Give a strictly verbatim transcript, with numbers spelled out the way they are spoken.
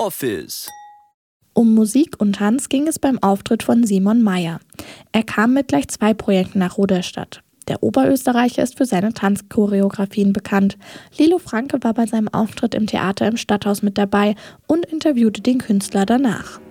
Office. Um Musik und Tanz ging es beim Auftritt von Simon Mayr. Er kam mit gleich zwei Projekten nach Rudolstadt. Der Oberösterreicher ist für seine Tanzchoreografien bekannt. Lilo Franke war bei seinem Auftritt im Theater im Stadthaus mit dabei und interviewte den Künstler danach.